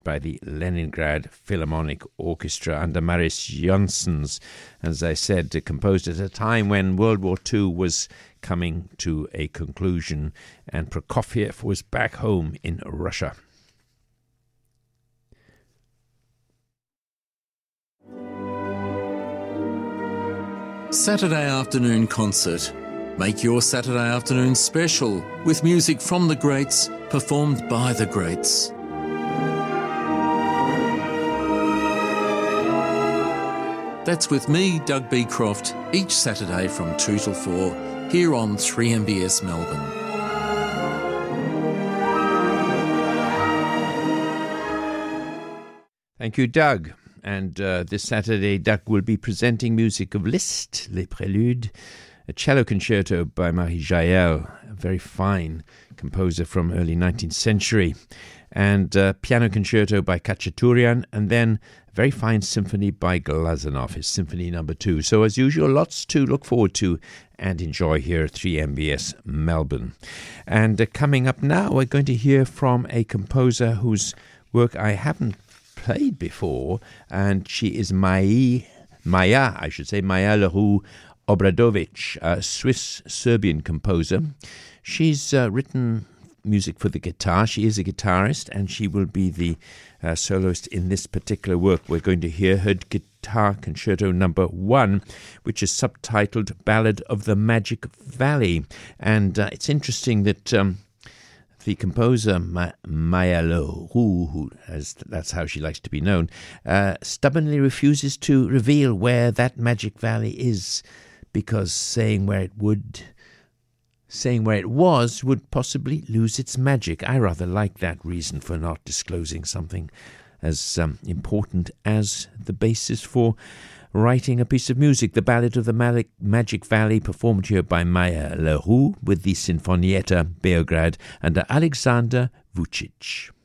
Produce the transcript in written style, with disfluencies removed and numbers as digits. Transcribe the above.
by the Leningrad Philharmonic Orchestra under Marius Janssens, as I said, composed at a time when World War II was coming to a conclusion and Prokofiev was back home in Russia. Saturday afternoon concert. Make your Saturday afternoon special with music from the greats, performed by the greats. That's with me, Doug Beecroft, each Saturday from 2 till 4, here on 3MBS Melbourne. Thank you, Doug. And this Saturday, Doug will be presenting music of Liszt, Les Préludes, a cello concerto by Marie Jael, a very fine composer from early 19th century, and piano concerto by Khachaturian, and then a very fine symphony by Glazunov, his Symphony No. 2. So as usual, lots to look forward to and enjoy here at 3MBS Melbourne. And coming up now, we're going to hear from a composer whose work I haven't played before, and she is Maja Leroux Obradovic, a Swiss-Serbian composer. She's written music for the guitar. She is a guitarist, and she will be the soloist in this particular work. We're going to hear her Guitar Concerto No. 1, which is subtitled Ballad of the Magic Valley. And it's interesting that the composer, Maja Leroux, that's how she likes to be known, stubbornly refuses to reveal where that magic valley is, because saying where it was would possibly lose its magic. I rather like that reason for not disclosing something as important as the basis for writing a piece of music. The Ballad of the Magic Valley, performed here by Maja Leroux with the Sinfonietta Beograd under Alexander Vucic.